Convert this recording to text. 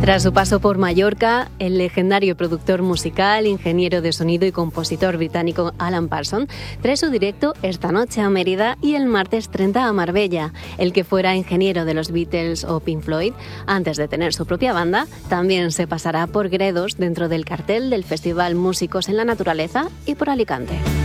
Tras su paso por Mallorca, el legendario productor musical, ingeniero de sonido y compositor británico Alan Parsons trae su directo esta noche a Mérida y el martes 30 a Marbella. El que fuera ingeniero de los Beatles o Pink Floyd antes de tener su propia banda, también se pasará por Gredos dentro del cartel del Festival Músicos en la Naturaleza y por Alicante.